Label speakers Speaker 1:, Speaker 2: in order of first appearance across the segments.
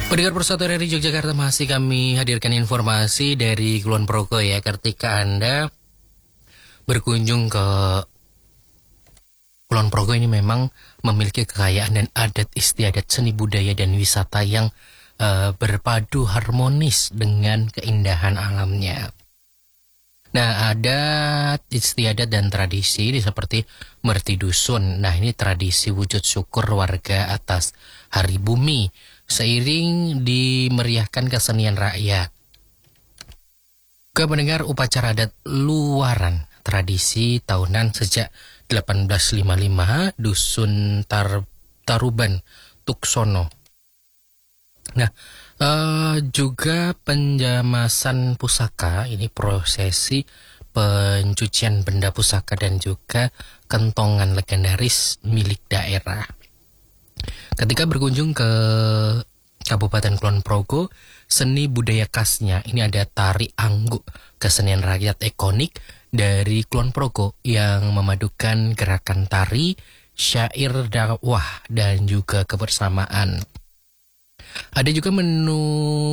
Speaker 1: Pendengar Persatuan RRI Yogyakarta, masih kami hadirkan informasi dari Kulon Progo ya. Ketika Anda berkunjung ke Kulon Progo, ini memang memiliki kekayaan dan adat istiadat, seni budaya dan wisata yang berpadu harmonis dengan keindahan alamnya. Nah, adat istiadat dan tradisi ini seperti merti dusun. Nah, ini tradisi wujud syukur warga atas hari bumi, seiring dimeriahkan kesenian rakyat. Ke pendengar, upacara adat luaran, tradisi tahunan sejak 1855, Dusun Taruban, Tuksono. Nah, juga penjamasan pusaka, ini prosesi pencucian benda pusaka dan juga kentongan legendaris milik daerah. Ketika berkunjung ke Kabupaten Kulon Progo, seni budaya khasnya ini ada tari angguk, kesenian rakyat ikonik dari Kulon Progo yang memadukan gerakan tari, syair dakwah dan juga kebersamaan. Ada juga menu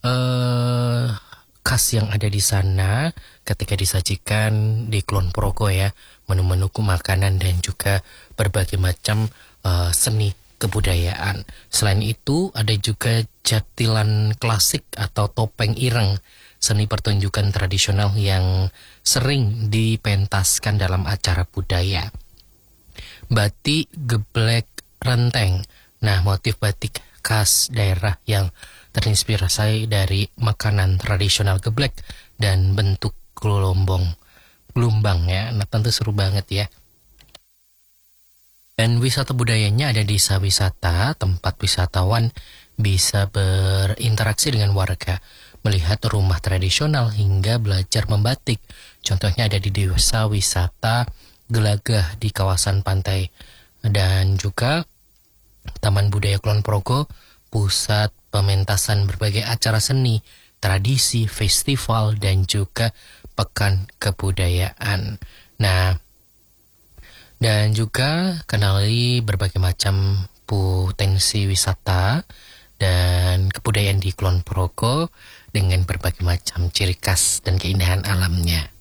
Speaker 1: khas yang ada di sana ketika disajikan di Kulon Progo ya, menu-menu makanan dan juga berbagai macam seni kebudayaan. Selain itu ada juga jatilan klasik atau topeng ireng, seni pertunjukan tradisional yang sering dipentaskan dalam acara budaya. Batik geblek renteng. Nah, motif batik khas daerah yang terinspirasi dari makanan tradisional geblek dan bentuk gelombang ya. Nah, tentu seru banget ya. Dan wisata budayanya ada desa wisata, tempat wisatawan bisa berinteraksi dengan warga, melihat rumah tradisional hingga belajar membatik. Contohnya ada di desa wisata Gelagah di kawasan pantai, dan juga Taman Budaya Kulon Progo, pusat pementasan berbagai acara seni, tradisi, festival, dan juga pekan kebudayaan. Nah, dan juga kenali berbagai macam potensi wisata dan kebudayaan di Kulon Progo dengan berbagai macam ciri khas dan keindahan alamnya.